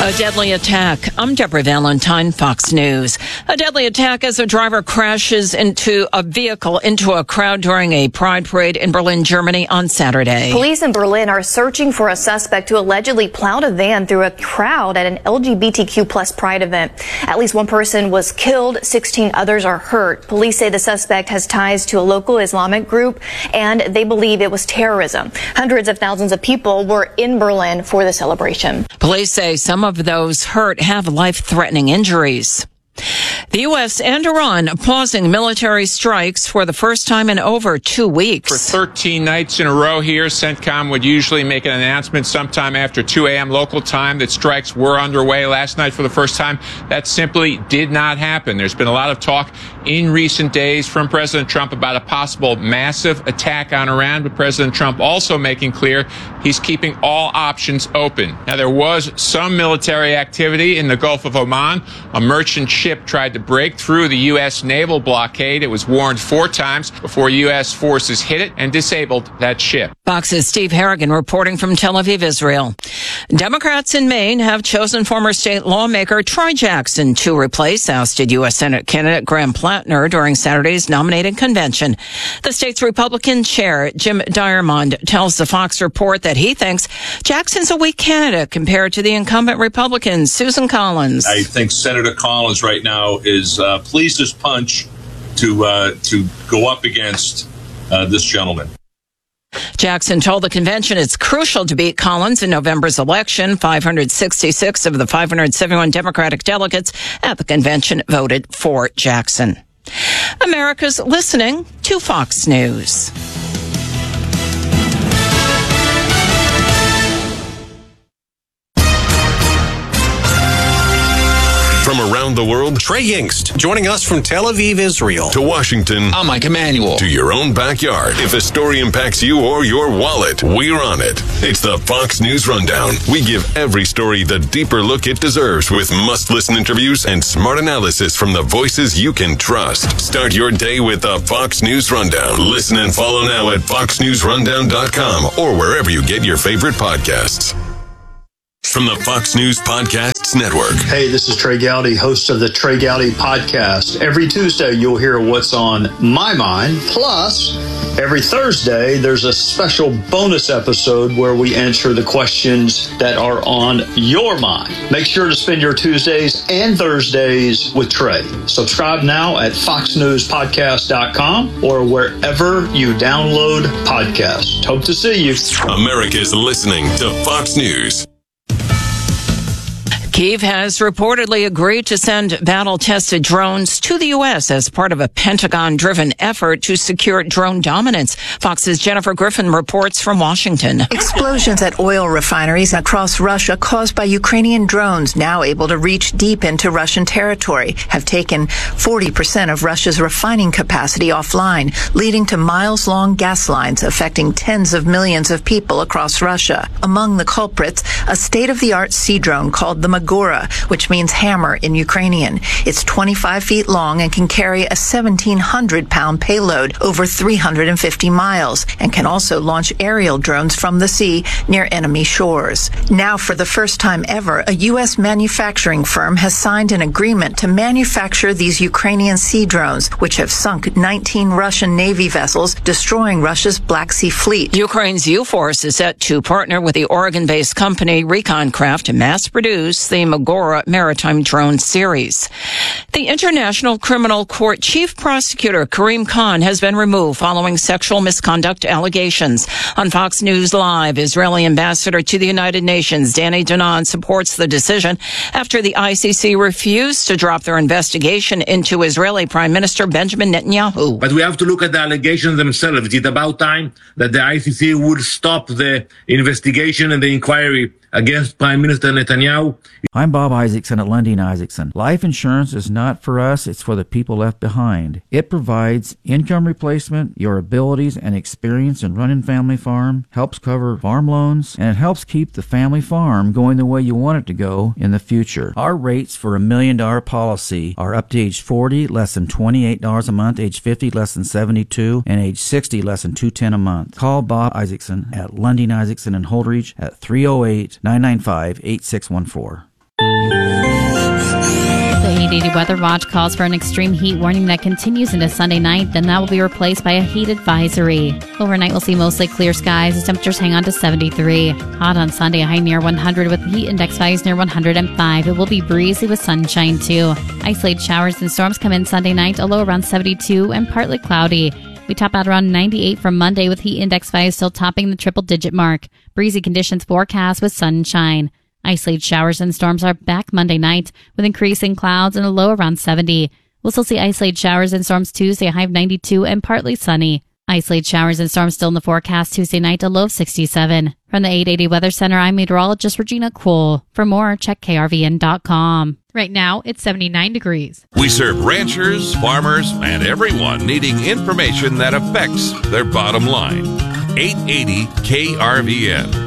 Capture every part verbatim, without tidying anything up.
A deadly attack. I'm Deborah Valentine, Fox News. A deadly attack as a driver crashes into a vehicle into a crowd during a pride parade in Berlin, Germany on Saturday. Police in Berlin are searching for a suspect who allegedly plowed a van through a crowd at an L G B T Q plus pride event. At least one person was killed, sixteen others are hurt. Police say the suspect has ties to a local Islamic group, and they believe it was terrorism. Hundreds of thousands of people were in Berlin for the celebration. Police say some of those hurt have life-threatening injuries. The U S and Iran pausing military strikes for the first time in over two weeks. For thirteen nights in a row here, CENTCOM would usually make an announcement sometime after two a.m. local time that strikes were underway. Last night for the first time, that simply did not happen. There's been a lot of talk in recent days from President Trump about a possible massive attack on Iran, but President Trump also making clear he's keeping all options open. Now, there was some military activity in the Gulf of Oman. A merchant ship tried to break through the U S naval blockade. It was warned four times before U S forces hit it and disabled that ship. Fox's Steve Harrigan reporting from Tel Aviv, Israel. Democrats in Maine have chosen former state lawmaker Troy Jackson to replace ousted U S Senate candidate Graham Plattner during Saturday's nominating convention. The state's Republican chair, Jim Diamond, tells the Fox report that he thinks Jackson's a weak candidate compared to the incumbent Republican, Susan Collins. I think Senator Collins right now is uh, pleased as punch to uh, to go up against uh, this gentleman. Jackson told the convention it's crucial to beat Collins in November's election. five hundred sixty-six of the five hundred seventy-one Democratic delegates at the convention voted for Jackson. America's listening to Fox News. From around the world, Trey Yingst, joining us from Tel Aviv, Israel. To Washington, I'm Mike Emanuel. To your own backyard. If a story impacts you or your wallet, we're on it. It's the Fox News Rundown. We give every story the deeper look it deserves with must-listen interviews and smart analysis from the voices you can trust. Start your day with the Fox News Rundown. Listen and follow now at fox news rundown dot com or wherever you get your favorite podcasts. From the Fox News Podcasts Network. Hey, this is Trey Gowdy, host of the Trey Gowdy Podcast. Every Tuesday, you'll hear what's on my mind. Plus, every Thursday, there's a special bonus episode where we answer the questions that are on your mind. Make sure to spend your Tuesdays and Thursdays with Trey. Subscribe now at fox news podcast dot com or wherever you download podcasts. Hope to see you. America's listening to Fox News. Kyiv has reportedly agreed to send battle-tested drones to the U S as part of a Pentagon-driven effort to secure drone dominance. Fox's Jennifer Griffin reports from Washington. Explosions at oil refineries across Russia caused by Ukrainian drones now able to reach deep into Russian territory have taken forty percent of Russia's refining capacity offline, leading to miles-long gas lines affecting tens of millions of people across Russia. Among the culprits, a state-of-the-art sea drone called the Magora, which means hammer in Ukrainian. It's twenty-five feet long and can carry a seventeen hundred pound payload over three hundred fifty miles and can also launch aerial drones from the sea near enemy shores. Now, for the first time ever, a U S manufacturing firm has signed an agreement to manufacture these Ukrainian sea drones, which have sunk nineteen Russian Navy vessels, destroying Russia's Black Sea Fleet. Ukraine's U-Force is set to partner with the Oregon-based company Reconcraft to mass-produce the Magora maritime drone series. The International Criminal Court Chief Prosecutor Karim Khan has been removed following sexual misconduct allegations. On Fox News Live, Israeli ambassador to the United Nations Danny Danon supports the decision after the I C C refused to drop their investigation into Israeli Prime Minister Benjamin Netanyahu. But we have to look at the allegations themselves. It's about time that the I C C would stop the investigation and the inquiry against Prime Minister Netanyahu. I'm Bob Isaacson at Lundin Isaacson. Life insurance is not for us, it's for the people left behind. It provides income replacement, your abilities and experience in running family farm, helps cover farm loans, and it helps keep the family farm going the way you want it to go in the future. Our rates for a million dollar policy are up to age forty, less than twenty-eight dollars a month, age fifty, less than seventy-two dollars, and age sixty, less than two hundred ten dollars a month. Call Bob Isaacson at Lundin Isaacson in Holdridge at three oh eight, nine nine five, eight six one four. The eight eighty Weather Watch calls for an extreme heat warning that continues into Sunday night, then that will be replaced by a heat advisory. Overnight, we'll see mostly clear skies as temperatures hang on to seventy-three. Hot on Sunday, a high near one hundred with the heat index values near one hundred five. It will be breezy with sunshine too. Isolated showers and storms come in Sunday night, a low around seventy-two and partly cloudy. We top out around ninety-eight from Monday with heat index values still topping the triple-digit mark. Breezy conditions forecast with sunshine. Isolated showers and storms are back Monday night with increasing clouds and a low around seventy. We'll still see isolated showers and storms Tuesday, a high of ninety-two and partly sunny. Isolated showers and storms still in the forecast Tuesday night, a low of sixty-seven. From the eight eighty Weather Center, I'm meteorologist Regina Kuhl. For more, check K R V N dot com. Right now, it's seventy-nine degrees. We serve ranchers, farmers, and everyone needing information that affects their bottom line. eight eighty K R V N.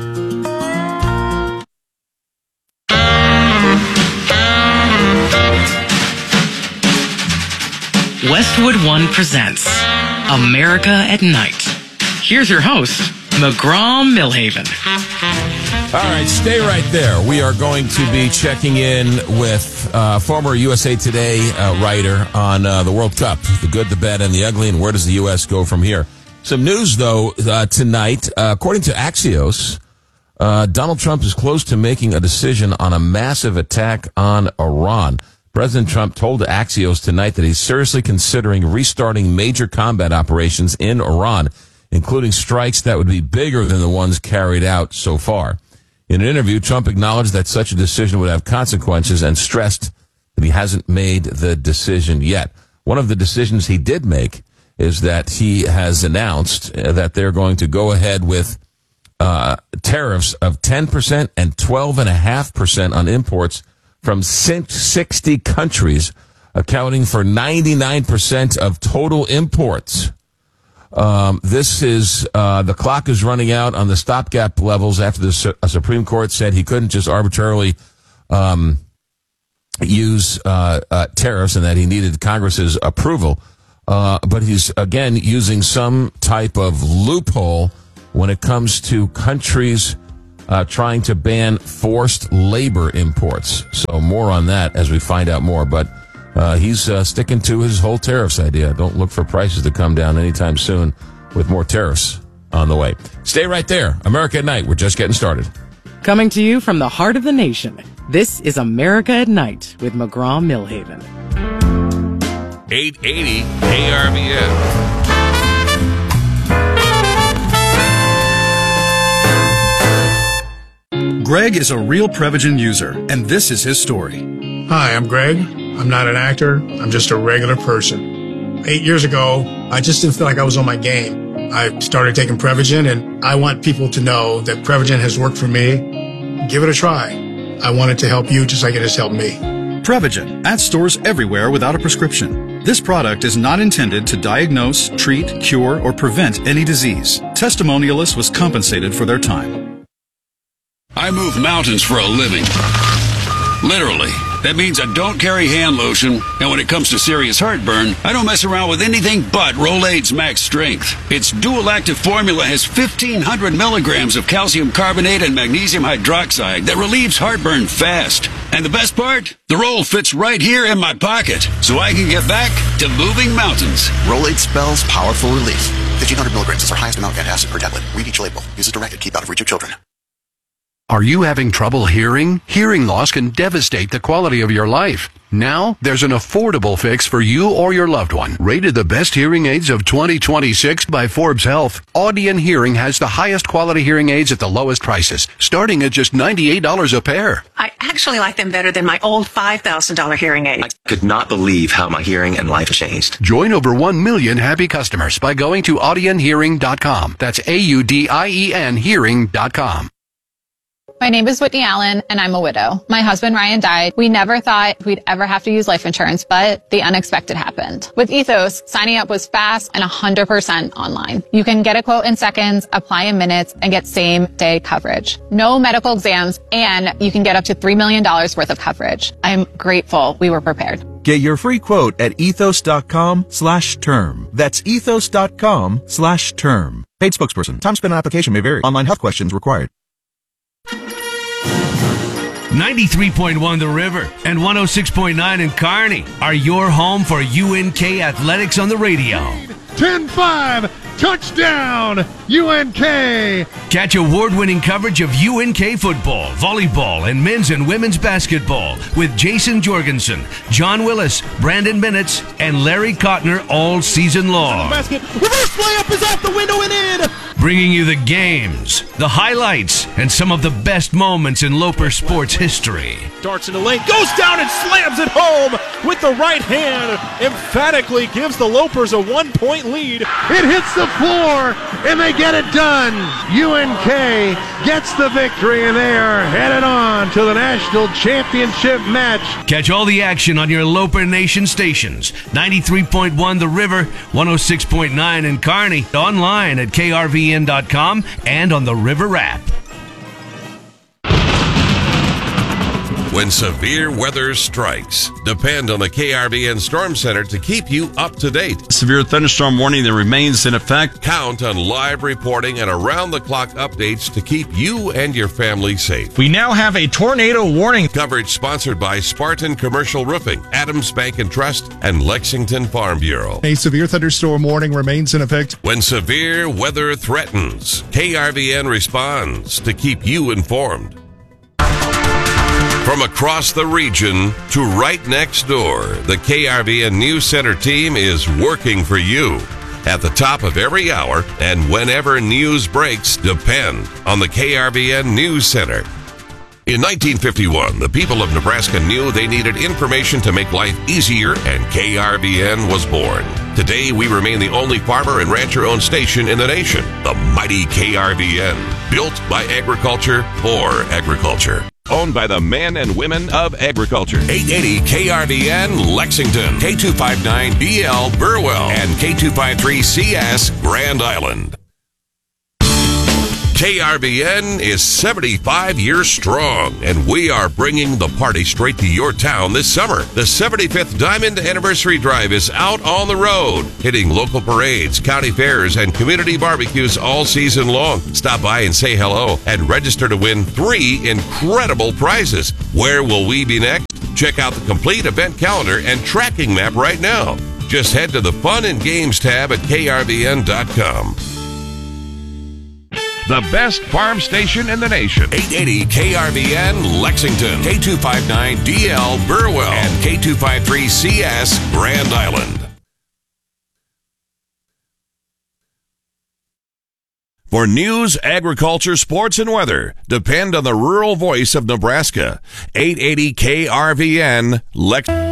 Westwood One presents America at Night. Here's your host, McGraw Millhaven. All right, stay right there. We are going to be checking in with uh, former U S A Today uh, writer on uh, the World Cup, the good, the bad, and the ugly, and where does the U S go from here. Some news, though, uh, tonight. Uh, according to Axios, uh, Donald Trump is close to making a decision on a massive attack on Iran. President Trump told Axios tonight that he's seriously considering restarting major combat operations in Iran, including strikes that would be bigger than the ones carried out so far. In an interview, Trump acknowledged that such a decision would have consequences and stressed that he hasn't made the decision yet. One of the decisions he did make is that he has announced that they're going to go ahead with uh, tariffs of ten percent and twelve point five percent on imports from sixty countries, accounting for ninety-nine percent of total imports. Um, this is, uh, the clock is running out on the stopgap levels after the Su- Supreme Court said he couldn't just arbitrarily um, use uh, uh, tariffs and that he needed Congress's approval. Uh, but he's, again, using some type of loophole when it comes to countries Uh, trying to ban forced labor imports. So more on that as we find out more. But uh, he's uh, sticking to his whole tariffs idea. Don't look for prices to come down anytime soon with more tariffs on the way. Stay right there. America at Night. We're just getting started. Coming to you from the heart of the nation, this is America at Night with McGraw Millhaven. eight eighty K R V N. Greg is a real Prevagen user, and this is his story. Hi, I'm Greg. I'm not an actor. I'm just a regular person. Eight years ago, I just didn't feel like I was on my game. I started taking Prevagen, and I want people to know that Prevagen has worked for me. Give it a try. I want it to help you just like it has helped me. Prevagen, at stores everywhere without a prescription. This product is not intended to diagnose, treat, cure, or prevent any disease. Testimonialists was compensated for their time. I move mountains for a living. Literally. That means I don't carry hand lotion, and when it comes to serious heartburn, I don't mess around with anything but Rolaids Max Strength. Its dual-active formula has fifteen hundred milligrams of calcium carbonate and magnesium hydroxide that relieves heartburn fast. And the best part? The roll fits right here in my pocket, so I can get back to moving mountains. Rolaids spells powerful relief. fifteen hundred milligrams is our highest amount of antacid per tablet. Read each label. Use as directed. Keep out of reach of children. Are you having trouble hearing? Hearing loss can devastate the quality of your life. Now, there's an affordable fix for you or your loved one. Rated the best hearing aids of twenty twenty-six by Forbes Health, Audion Hearing has the highest quality hearing aids at the lowest prices, starting at just ninety-eight dollars a pair. I actually like them better than my old five thousand dollars hearing aid. I could not believe how my hearing and life changed. Join over one million happy customers by going to audion hearing dot com. That's A U D I E N hearing dot com. My name is Whitney Allen, and I'm a widow. My husband, Ryan, died. We never thought we'd ever have to use life insurance, but the unexpected happened. With Ethos, signing up was fast and one hundred percent online. You can get a quote in seconds, apply in minutes, and get same-day coverage. No medical exams, and you can get up to three million dollars worth of coverage. I'm grateful we were prepared. Get your free quote at ethos.com slash term. That's ethos.com slash term. Paid spokesperson. Time spent on application may vary. Online health questions required. ninety-three point one The River and one oh six point nine in Kearney are your home for U N K Athletics on the radio. ten five, touchdown, U N K! Catch award-winning coverage of U N K football, volleyball, and men's and women's basketball with Jason Jorgensen, John Willis, Brandon Bennett, and Larry Kottner all season long. Basket, reverse layup is off the window and in! Bringing you the games, the highlights, and some of the best moments in Loper sports history. Darts in the lane, goes down and slams it home with the right hand. Emphatically gives the Lopers a one-point lead. It hits the floor, and they get it done. U N K gets the victory, and they are headed on to the national championship match. Catch all the action on your Loper Nation stations. ninety-three point one The River, one oh six point nine in Kearney, online at K R V N dot com and on the River app. When severe weather strikes, depend on the K R V N Storm Center to keep you up to date. Severe thunderstorm warning that remains in effect. Count on live reporting and around-the-clock updates to keep you and your family safe. We now have a tornado warning. Coverage sponsored by Spartan Commercial Roofing, Adams Bank and Trust, and Lexington Farm Bureau. A severe thunderstorm warning remains in effect. When severe weather threatens, K R V N responds to keep you informed. From across the region to right next door, the K R V N News Center team is working for you. At the top of every hour and whenever news breaks, depend on the K R V N News Center. In nineteen fifty-one, the people of Nebraska knew they needed information to make life easier, and K R V N was born. Today, we remain the only farmer and rancher-owned station in the nation, the mighty K R V N, built by agriculture for agriculture. Owned by the men and women of agriculture. eight eighty K R V N Lexington, K two fifty-nine B L Burwell, and K two fifty-three C S Grand Island. K R V N is seventy-five years strong, and we are bringing the party straight to your town this summer. The seventy-fifth Diamond Anniversary Drive is out on the road, hitting local parades, county fairs, and community barbecues all season long. Stop by and say hello and register to win three incredible prizes. Where will we be next? Check out the complete event calendar and tracking map right now. Just head to the Fun and Games tab at K R V N dot com. The best farm station in the nation. eight eighty K R V N Lexington, K two fifty-nine D L Burwell, and K two fifty-three C S Grand Island. For news, agriculture, sports, and weather, depend on the rural voice of Nebraska. eight eighty K R V N Lexington.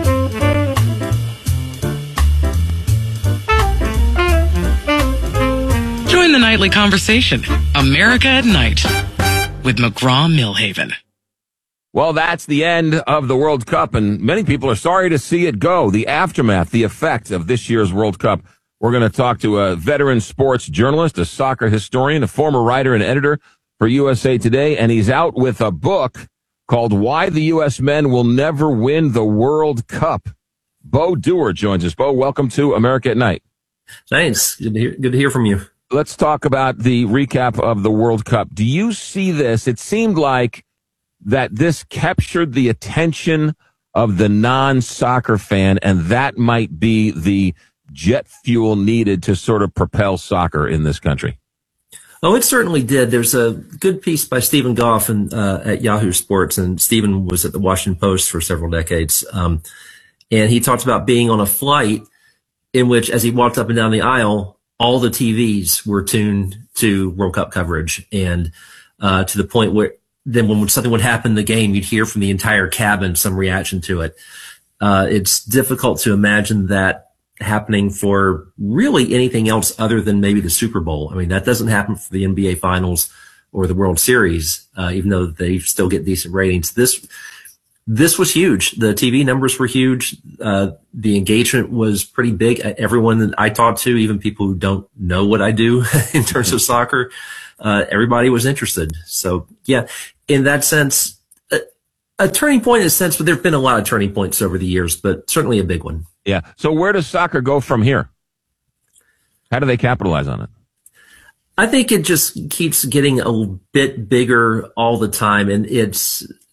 Join the nightly conversation, America at Night, with McGraw-Millhaven. Well, that's the end of the World Cup, and many people are sorry to see it go. The aftermath, the effect of this year's World Cup. We're going to talk to a veteran sports journalist, a soccer historian, a former writer and editor for U S A Today, and he's out with a book called Why the U S Men Will Never Win the World Cup. Bo Dewar joins us. Bo, welcome to America at Night. Thanks. Good to hear, good to hear from you. Let's talk about the recap of the World Cup. Do you see this? It seemed like that this captured the attention of the non-soccer fan, and that might be the jet fuel needed to sort of propel soccer in this country. Oh, it certainly did. There's a good piece by Stephen Goff and, uh, at Yahoo Sports, and Stephen was at the Washington Post for several decades. Um, and he talked about being on a flight in which, as he walked up and down the aisle, all the T Vs were tuned to World Cup coverage, and uh, to the point where then when something would happen in the game, you'd hear from the entire cabin some reaction to it. Uh, it's difficult to imagine that happening for really anything else other than maybe the Super Bowl. I mean, that doesn't happen for the N B A Finals or the World Series, uh, even though they still get decent ratings. This This was huge. The T V numbers were huge. Uh, the engagement was pretty big. Everyone that I talked to, even people who don't know what I do in terms of soccer, uh, everybody was interested. So yeah, in that sense, a, a turning point in a sense, but there've been a lot of turning points over the years, but certainly a big one. Yeah. So where does soccer go from here? How do they capitalize on it? I think it just keeps getting a bit bigger all the time. And it's,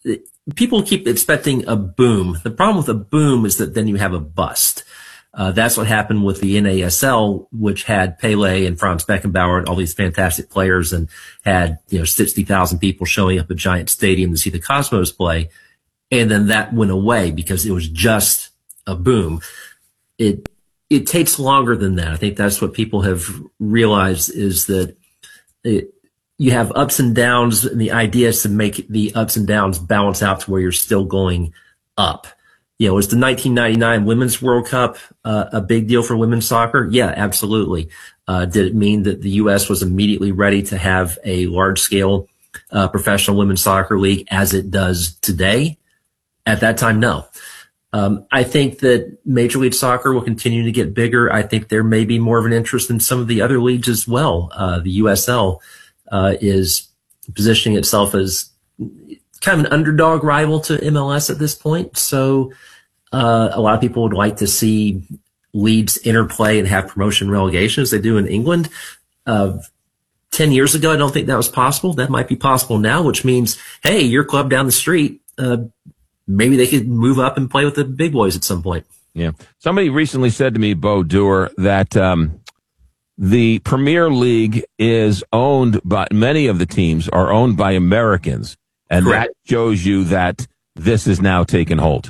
people keep expecting a boom. The problem with a boom is that then you have a bust. Uh, that's what happened with the N A S L, which had Pele and Franz Beckenbauer and all these fantastic players and had, you know, sixty thousand people showing up at Giant Stadium to see the Cosmos play. And then that went away because it was just a boom. It, it takes longer than that. I think that's what people have realized is that it, you have ups and downs, and the idea is to make the ups and downs balance out to where you're still going up. You know, was the nineteen ninety-nine Women's World Cup uh, a big deal for women's soccer? Yeah, absolutely. Uh, did it mean that the U S was immediately ready to have a large-scale uh, professional women's soccer league as it does today? At that time, no. Um, I think that Major League Soccer will continue to get bigger. I think there may be more of an interest in some of the other leagues as well. Uh, the U S L uh, is positioning itself as kind of an underdog rival to M L S at this point. So uh, a lot of people would like to see leagues interplay and have promotion relegation as they do in England. Uh, Ten years ago, I don't think that was possible. That might be possible now, which means, hey, your club down the street, uh, maybe they could move up and play with the big boys at some point. Yeah. Somebody recently said to me, Bo Dewar, that um, the Premier League is owned by, many of the teams are owned by Americans. And Correct. That shows you that this is now taken hold.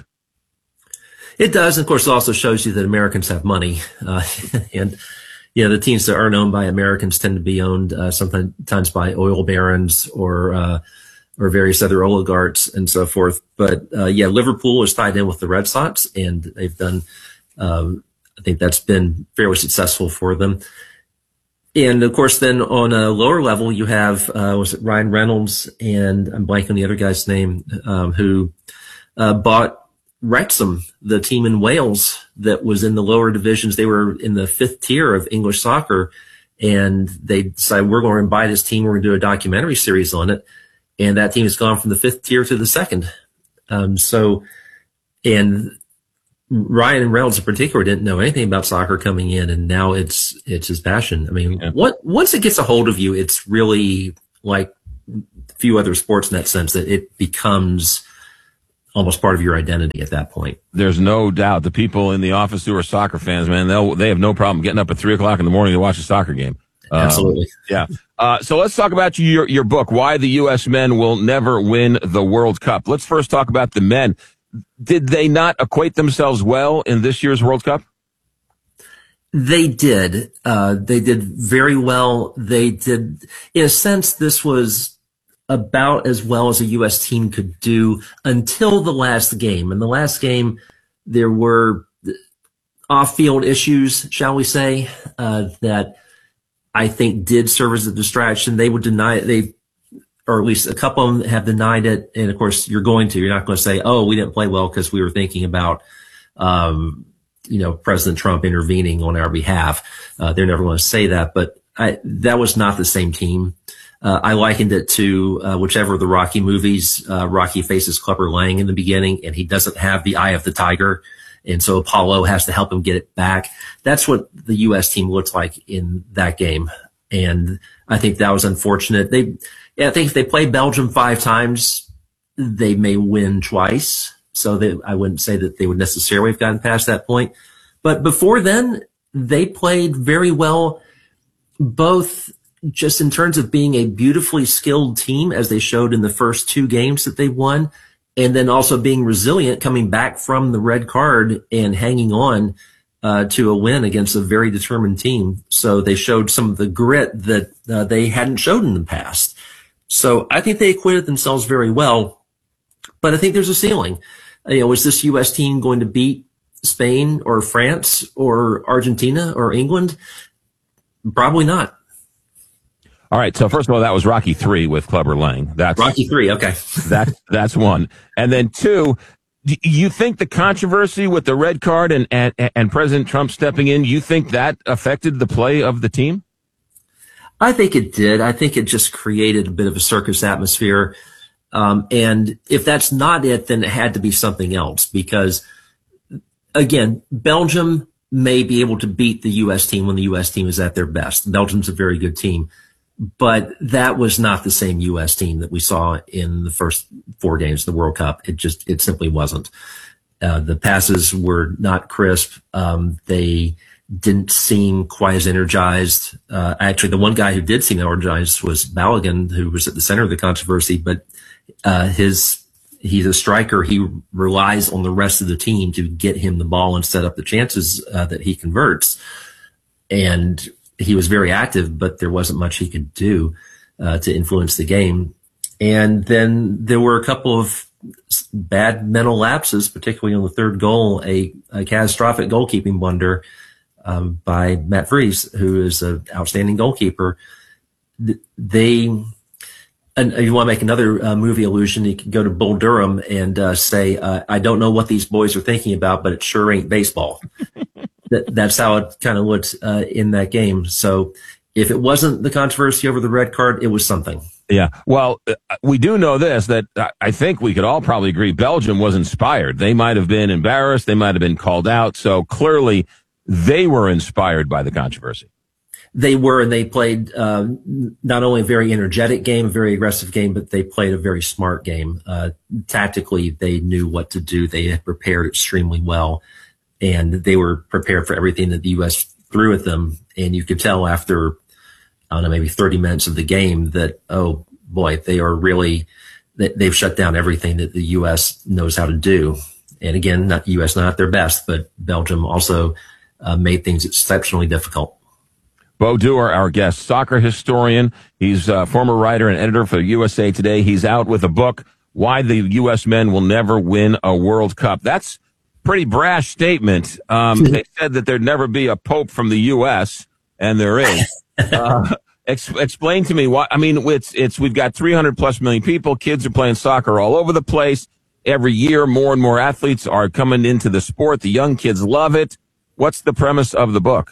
It does. Of course, it also shows you that Americans have money. Uh, and, you know, the teams that aren't owned by Americans tend to be owned uh, sometimes by oil barons or uh or various other oligarchs and so forth. But, uh, yeah, Liverpool is tied in with the Red Sox, and they've done, um, I think that's been fairly successful for them. And of course, then on a lower level, you have, uh, was it Ryan Reynolds and I'm blanking on the other guy's name, um, who, uh, bought Wrexham, the team in Wales that was in the lower divisions. They were in the fifth tier of English soccer, and they decided we're going to buy this team. We're going to do a documentary series on it. And that team has gone from the fifth tier to the second. Um, so, and Ryan Reynolds in particular didn't know anything about soccer coming in, and now it's, it's his passion. I mean, yeah. what, once it gets a hold of you, it's really like a few other sports in that sense that it becomes almost part of your identity at that point. There's no doubt the people in the office who are soccer fans, man, they'll, they have no problem getting up at three o'clock in the morning to watch a soccer game. Absolutely. Um, yeah. Uh, so let's talk about your, your book, Why the U S Men Will Never Win the World Cup. Let's first talk about the men. Did they not acquit themselves well in this year's World Cup? They did. Uh, they did very well. They did, in a sense, this was about as well as a U S team could do until the last game. In the last game, there were off-field issues, shall we say, uh, that I think did serve as a distraction. They would deny it. They, or at least a couple of them have denied it. And of course, you're going to, you're not going to say, oh, we didn't play well because we were thinking about, um, you know, President Trump intervening on our behalf. Uh, they're never going to say that, but I, that was not the same team. Uh, I likened it to, uh, whichever of the Rocky movies, uh, Rocky faces Clubber Lang in the beginning, and he doesn't have the eye of the tiger. And so Apollo has to help him get it back. That's what the U S team looked like in that game. And I think that was unfortunate. They, I think if they play Belgium five times, they may win twice. So they, I wouldn't say that they would necessarily have gotten past that point. But before then, they played very well, both just in terms of being a beautifully skilled team, as they showed in the first two games that they won, and then also being resilient, coming back from the red card and hanging on uh, to a win against a very determined team. So they showed some of the grit that uh, they hadn't showed in the past. So I think they acquitted themselves very well, but I think there's a ceiling. You know, is this U S team going to beat Spain or France or Argentina or England? Probably not. All right. So first of all, that was Rocky three with Clubber Lang. That's Rocky three. Okay. That's, that's one. And then two, do you think the controversy with the red card and, and, and President Trump stepping in, you think that affected the play of the team? I think it did. I think it just created a bit of a circus atmosphere. Um, and if that's not it, then it had to be something else, because again, Belgium may be able to beat the U S team when the U S team is at their best. Belgium's a very good team. but that was not the same U S team that we saw in the first four games of the World Cup. It just, it simply wasn't. Uh, the passes were not crisp. Um, they didn't seem quite as energized. Uh, actually, the one guy who did seem energized was Balogun, who was at the center of the controversy, but, uh, his, he's a striker. He relies on the rest of the team to get him the ball and set up the chances, uh, that he converts. And he was very active, but there wasn't much he could do, uh, to influence the game. And then there were a couple of bad mental lapses, particularly on the third goal, a, a catastrophic goalkeeping blunder, um, by Matt Vries, who is an outstanding goalkeeper. They, and if you want to make another uh, movie allusion, you can go to Bull Durham and uh, say, uh, I don't know what these boys are thinking about, but it sure ain't baseball. that, that's how it kind of looked uh, in that game. So if it wasn't the controversy over the red card, it was something. Yeah. Well, uh, we do know this, that uh, I think we could all probably agree Belgium was inspired. They might have been embarrassed. They might have been called out. So clearly they were inspired by the controversy. They were, and they played uh, not only a very energetic game, a very aggressive game, but they played a very smart game. Uh, tactically, they knew what to do. They had prepared extremely well, and they were prepared for everything that the U S threw at them. And you could tell after, I don't know, maybe thirty minutes of the game that, oh boy, they are really, they've shut down everything that the U S knows how to do. And again, not the U S not at their best, but Belgium also uh, made things exceptionally difficult. Bo Dewar, our guest, soccer historian. He's a former writer and editor for U S A Today. He's out with a book, Why the U S Men Will Never Win a World Cup. That's a pretty brash statement. Um, they said that there'd never be a pope from the U S, and there is. Uh, ex- explain to me why. I mean, it's, it's, we've got three hundred plus million people. Kids are playing soccer all over the place. Every year, more and more athletes are coming into the sport. The young kids love it. What's the premise of the book?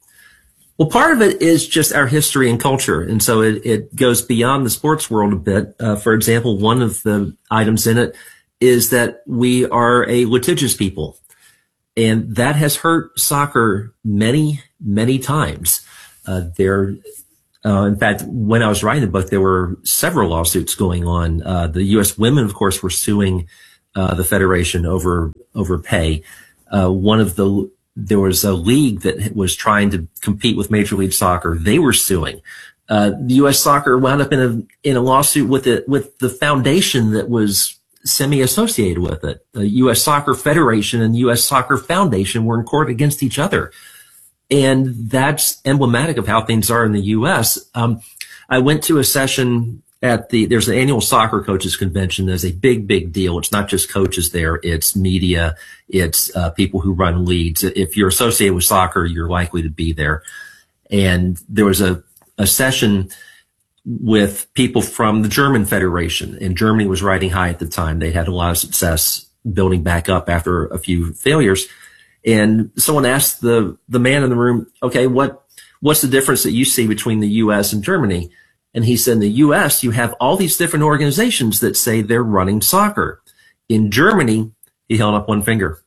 Well, part of it is just our history and culture. And so it, it goes beyond the sports world a bit. Uh, for example, one of the items in it is that we are a litigious people. And that has hurt soccer many, many times. Uh, there, uh, in fact, when I was writing the book, there were several lawsuits going on. Uh, the U S women, of course, were suing, uh, the federation over, over pay. Uh, one of the, there was a league that was trying to compete with Major League Soccer. They were suing. Uh, the U S Soccer wound up in a, in a lawsuit with it, with the foundation that was semi-associated with it. The U S Soccer Federation and the U S Soccer Foundation were in court against each other. And that's emblematic of how things are in the U S. Um, I went to a session at the, there's an annual soccer coaches convention. There's a big, big deal. It's not just coaches there. It's media. It's, uh, people who run leagues. If you're associated with soccer, you're likely to be there. And there was a, a session with people from the German Federation, and Germany was riding high at the time. They had a lot of success building back up after a few failures. And someone asked the, the man in the room, okay, what, what's the difference that you see between the U S and Germany? And he said, in the U S, you have all these different organizations that say they're running soccer. In Germany, he held up one finger.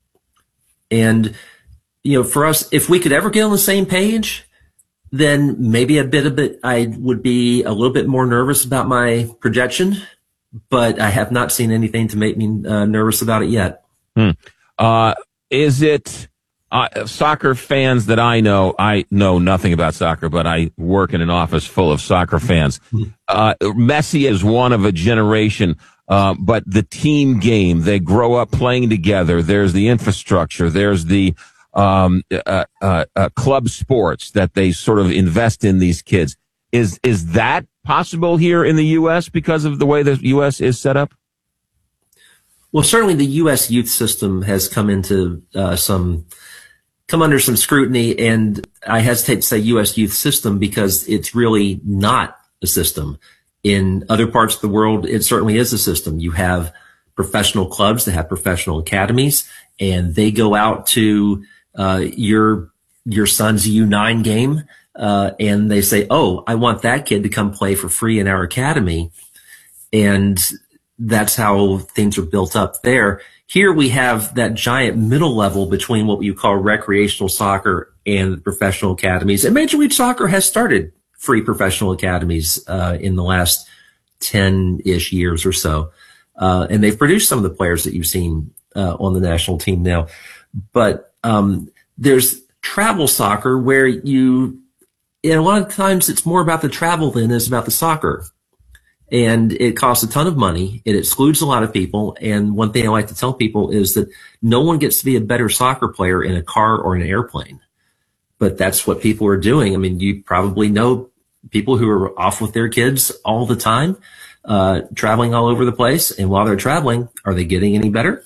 And, you know, for us, if we could ever get on the same page, then maybe a bit of it, I would be a little bit more nervous about my projection, but I have not seen anything to make me uh, nervous about it yet. Hmm. Uh, is it... Uh, soccer fans that I know, I know nothing about soccer, but I work in an office full of soccer fans. Uh, Messi is one of a generation, uh, but the team game, they grow up playing together. There's the infrastructure. There's the, um, uh, uh, uh, club sports that they sort of invest in these kids. Is, is that possible here in the U S because of the way the U S is set up? Well, certainly the U S youth system has come into, uh, some, come under some scrutiny, and I hesitate to say U S youth system because it's really not a system. In other parts of the world, it certainly is a system. You have professional clubs that have professional academies, and they go out to uh your your son's U nine game, uh and they say, oh, I want that kid to come play for free in our academy. And that's how things are built up there. Here we have that giant middle level between what you call recreational soccer and professional academies. And Major League Soccer has started free professional academies uh, in the last ten-ish years or so. Uh, and they've produced some of the players that you've seen uh, on the national team now. But um, there's travel soccer where you, and a lot of times it's more about the travel than it is about the soccer. And it costs a ton of money. It excludes a lot of people. And one thing I like to tell people is that no one gets to be a better soccer player in a car or an airplane. But that's what people are doing. I mean, you probably know people who are off with their kids all the time, uh, traveling all over the place. And while they're traveling, are they getting any better?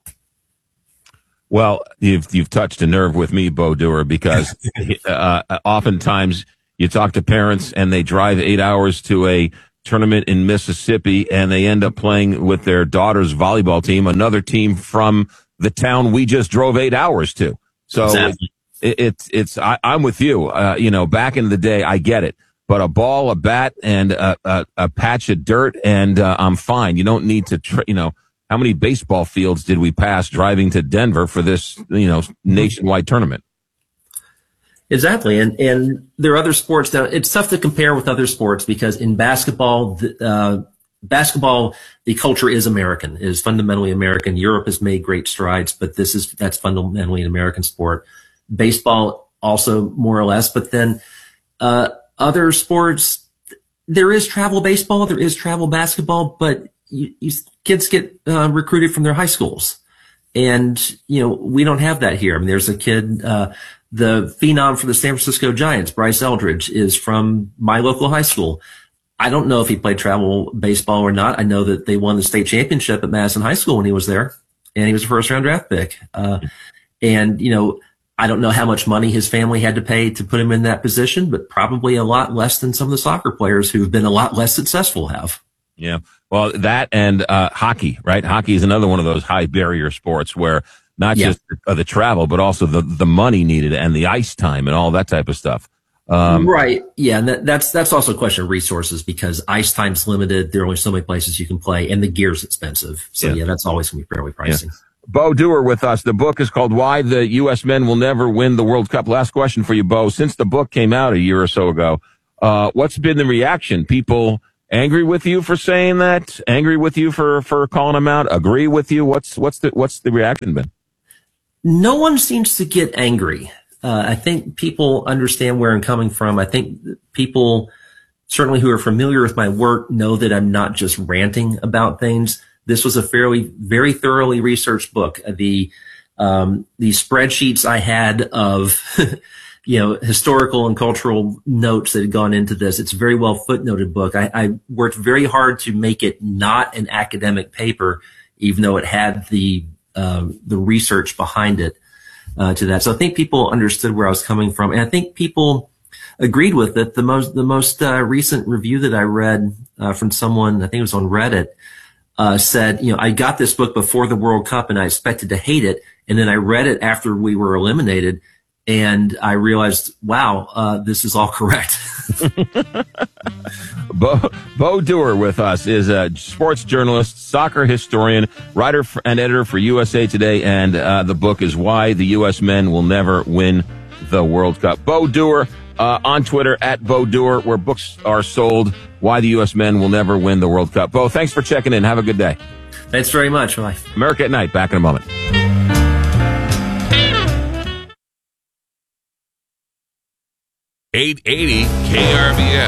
Well, you've you've touched a nerve with me, Bo Dewar, because uh, oftentimes you talk to parents and they drive eight hours to a tournament in Mississippi and they end up playing with their daughter's volleyball team, another team from the town we just drove eight hours to. So exactly. it, it's it's I, I'm with you. Uh, you know, back in the day, I get it. But a ball, a bat, and a, a, a patch of dirt, and uh, I'm fine. You don't need to, tra- you know, how many baseball fields did we pass driving to Denver for this, you know, nationwide tournament? Exactly. And, and there are other sports that it's tough to compare with other sports because in basketball, uh, basketball, the culture is American, is fundamentally American. Europe has made great strides, but this is, that's fundamentally an American sport. Baseball also more or less, but then, uh, other sports, there is travel baseball, there is travel basketball, but you, you kids get uh, recruited from their high schools. And, you know, we don't have that here. I mean, there's a kid, uh, the phenom for the San Francisco Giants, Bryce Eldridge, is from my local high school. I don't know if he played travel baseball or not. I know that they won the state championship at Madison High School when he was there, and he was a first round draft pick. Uh, and, you know, I don't know how much money his family had to pay to put him in that position, but probably a lot less than some of the soccer players who've been a lot less successful have. Yeah. Well, that and uh, hockey, right? Hockey is another one of those high barrier sports where not yeah. just uh, the travel, but also the, the money needed and the ice time and all that type of stuff. Um, right. Yeah. And that, that's, that's also a question of resources because ice time's limited. There are only so many places you can play and the gear's expensive. So yeah, yeah that's always going to be fairly pricey. Yeah. Bo Dewar with us. The book is called Why the U S Men Will Never Win the World Cup. Last question for you, Bo. Since the book came out a year or so ago, uh, what's been the reaction? People angry with you for saying that? Angry with you for, for calling them out? Agree with you? What's, what's the, what's the reaction been? No one seems to get angry. Uh, I think people understand where I'm coming from. I think people certainly who are familiar with my work know that I'm not just ranting about things. This was a fairly, very thoroughly researched book. The, um, the spreadsheets I had of, you know, historical and cultural notes that had gone into this. It's a very well footnoted book. I, I worked very hard to make it not an academic paper, even though it had the, um, the research behind it, uh, to that. So I think people understood where I was coming from. And I think people agreed with it. The most, the most, uh, recent review that I read, uh, from someone, I think it was on Reddit, Uh, said, you know, I got this book before the World Cup and I expected to hate it. And then I read it after we were eliminated and I realized, wow, uh, this is all correct. Bo, Bo Dewar with us is a sports journalist, soccer historian, writer and editor for U S A Today. And, uh, the book is Why the U S Men Will Never Win the World Cup. Bo Dewar, uh, on Twitter at Bo Dewar, where books are sold. Why the U S Men Will Never Win the World Cup. Bo, thanks for checking in. Have a good day. Thanks very much. Bye. America at Night. Back in a moment. eight eighty K R V N.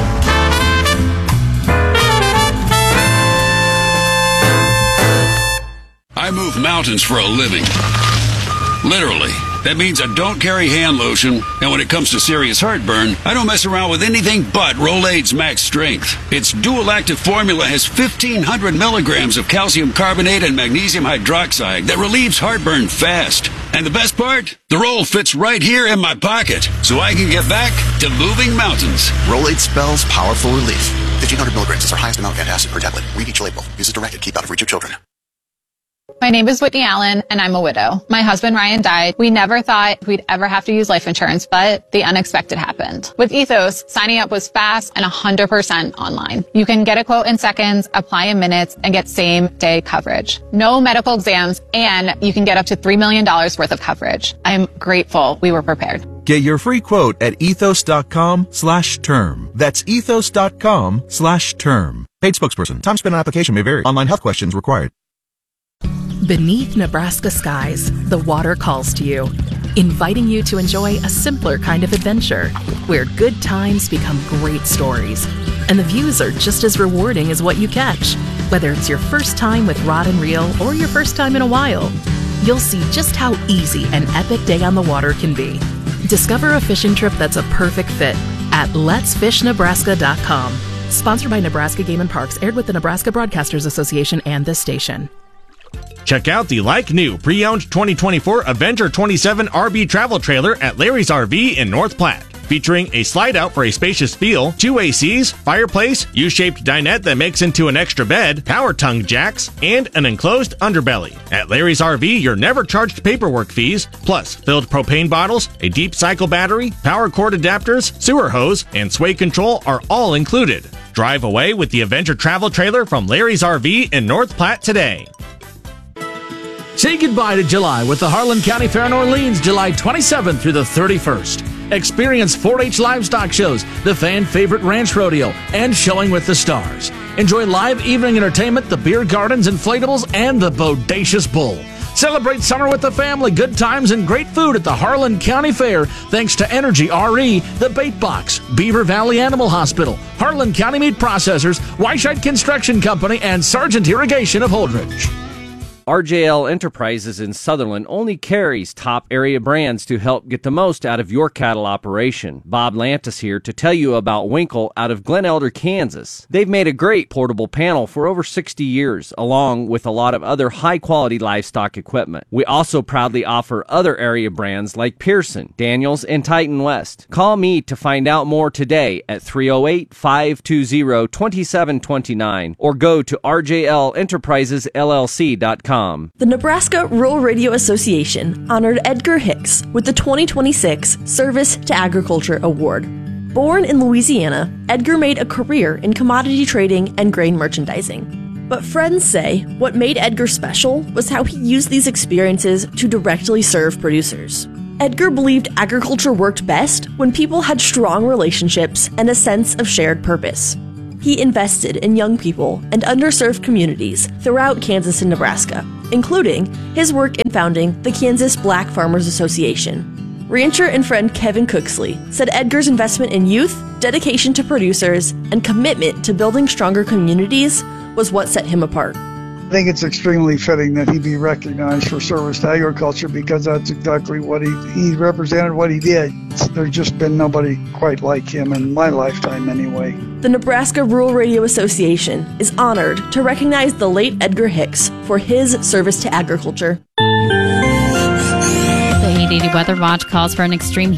I move mountains for a living. Literally. That means I don't carry hand lotion, and when it comes to serious heartburn, I don't mess around with anything but Rolaids Max Strength. Its dual-active formula has fifteen hundred milligrams of calcium carbonate and magnesium hydroxide that relieves heartburn fast. And the best part? The roll fits right here in my pocket, so I can get back to moving mountains. Rolaids spells powerful relief. fifteen hundred milligrams is our highest amount of antacid per tablet. Read each label. Use as directed. Keep out of reach of children. My name is Whitney Allen, and I'm a widow. My husband, Ryan, died. We never thought we'd ever have to use life insurance, but the unexpected happened. With Ethos, signing up was fast and one hundred percent online. You can get a quote in seconds, apply in minutes, and get same-day coverage. No medical exams, and you can get up to three million dollars worth of coverage. I'm grateful we were prepared. Get your free quote at ethos.com slash term. That's ethos.com slash term. Paid spokesperson. Time spent on application may vary. Online health questions required. Beneath Nebraska skies, the water calls to you, inviting you to enjoy a simpler kind of adventure where good times become great stories. And the views are just as rewarding as what you catch. Whether it's your first time with rod and reel or your first time in a while, you'll see just how easy an epic day on the water can be. Discover a fishing trip that's a perfect fit at lets fish nebraska dot com. Sponsored by Nebraska Game and Parks, aired with the Nebraska Broadcasters Association and this station. Check out the like-new pre-owned twenty twenty-four Avenger twenty-seven R V travel trailer at Larry's R V in North Platte. Featuring a slide-out for a spacious feel, two A Cs, fireplace, U-shaped dinette that makes into an extra bed, power tongue jacks, and an enclosed underbelly. At Larry's R V, you're never charged paperwork fees, plus filled propane bottles, a deep cycle battery, power cord adapters, sewer hose, and sway control are all included. Drive away with the Avenger travel trailer from Larry's R V in North Platte today. Say goodbye to July with the Harlan County Fair in Orleans, July twenty-seventh through the thirty-first. Experience four H livestock shows, the fan favorite ranch rodeo, and showing with the stars. Enjoy live evening entertainment, the beer gardens, inflatables, and the Bodacious Bull. Celebrate summer with the family, good times, and great food at the Harlan County Fair, thanks to Energy R E, The Bait Box, Beaver Valley Animal Hospital, Harlan County Meat Processors, Weichheit Construction Company, and Sargent Irrigation of Holdridge. R J L Enterprises in Sutherland only carries top area brands to help get the most out of your cattle operation. Bob Lantis here to tell you about Winkle out of Glen Elder, Kansas. They've made a great portable panel for over sixty years, along with a lot of other high-quality livestock equipment. We also proudly offer other area brands like Pearson, Daniels, and Titan West. Call me to find out more today at three oh eight, five two zero, two seven two nine or go to r j l enterprises l l c dot com. The Nebraska Rural Radio Association honored Edgar Hicks with the twenty twenty-six Service to Agriculture Award. Born in Louisiana, Edgar made a career in commodity trading and grain merchandising. But friends say what made Edgar special was how he used these experiences to directly serve producers. Edgar believed agriculture worked best when people had strong relationships and a sense of shared purpose. He invested in young people and underserved communities throughout Kansas and Nebraska, including his work in founding the Kansas Black Farmers Association. Rancher and friend Kevin Cooksley said Edgar's investment in youth, dedication to producers, and commitment to building stronger communities was what set him apart. I think it's extremely fitting that he be recognized for service to agriculture because that's exactly what he, he represented, what he did. There's just been nobody quite like him in my lifetime anyway. The Nebraska Rural Radio Association is honored to recognize the late Edgar Hicks for his service to agriculture. The eight eighty Weather Watch calls for an extreme